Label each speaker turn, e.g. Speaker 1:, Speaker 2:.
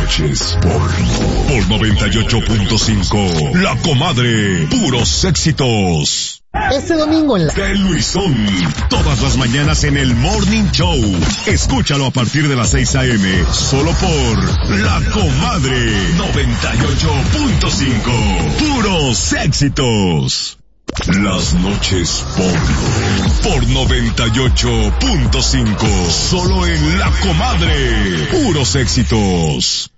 Speaker 1: noches por 98.5. La Comadre, puros éxitos.
Speaker 2: Este domingo en la
Speaker 1: de Luisón, todas las mañanas en el Morning Show. Escúchalo a partir de las 6 a.m. solo por La Comadre 98.5. Puros éxitos. Las noches por 98.5. Solo en La Comadre. Puros éxitos.